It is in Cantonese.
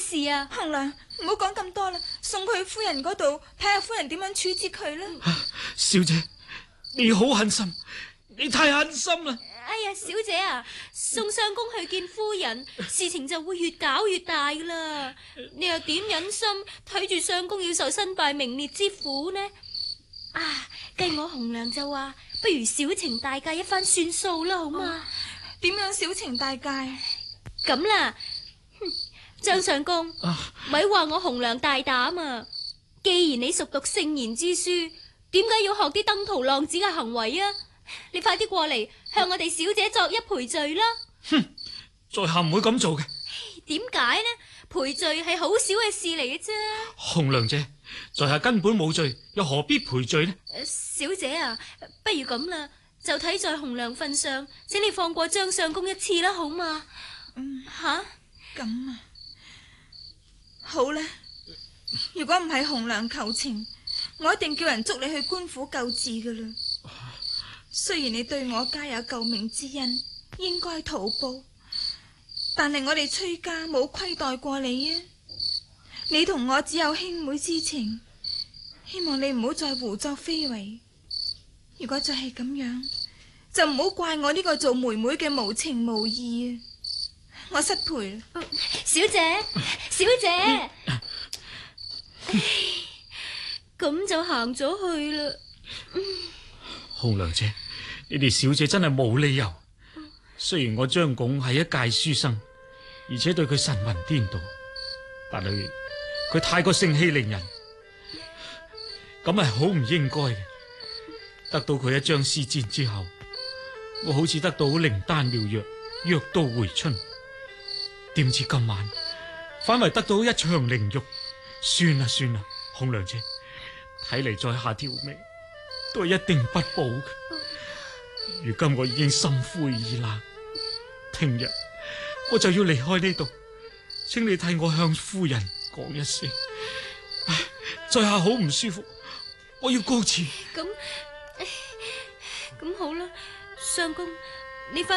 事啊？ 紅娘，唔好講咁多啦，送佢去夫人嗰度睇下夫人點樣處置佢啦。 小姐，你好狠心，你太狠心啦！ 哎呀，小姐啊，送相公去見夫人，事情就會越搞越大噶啦。你又點忍心睇住相公要受身敗名裂之苦呢？啊，計我紅娘就話，不如小情大戒一番算數啦，好嘛？ 點樣小情大戒？ 咁啦，張相公，咪話我紅娘大膽啊！既然你熟讀聖賢之書，點解要學啲登徒浪子嘅行為啊？你快啲過嚟向我哋小姐作一賠罪啦！ 哼，在下唔會咁做嘅。 點解呢？賠罪係好小嘅事嚟嘅啫。 紅娘姐，在下根本冇罪，又何必賠罪呢？ 小姐啊，不如咁啦，就睇在紅娘份上，請你放過張相公一次啦，好嘛？吓？ 咁啊，好啦，如果唔係紅娘求情，我一定叫人捉你去官府救治噶啦。雖然你對我家有救命之恩，應該討報，但係我哋崔家冇虧待過你啊！你同我只有兄妹之情，希望你唔好再胡作非為。如果再係咁樣，就唔好怪我呢個做妹妹嘅無情無義啊！我失陪啦。 小姐，小姐，咁就行咗去啦。 紅娘姐，你哋小姐真係冇理由。雖然我張拱係一介書生，而且對佢神魂顛倒，但係佢太過盛氣凌人，咁係好唔應該嘅。得到佢一張詩簪之後，我好似得到靈丹妙藥，藥到回春。點知今晚反為得到一場靈肉。算啦算啦，紅娘姐，睇嚟再下條命都係一定不保嘅。如今我已經心灰意冷，聽日我就要離開呢度，請你替我向夫人講一聲。唉，在下好唔舒服，我要告辭。 咁好啦，相公，你快